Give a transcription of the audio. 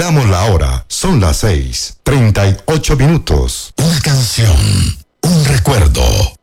Indicamos la hora. Son las 6:38. Una canción, un recuerdo,